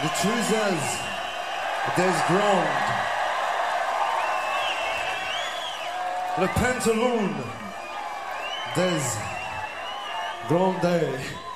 The truth is, there's ground. Le pantaloon, there's grande.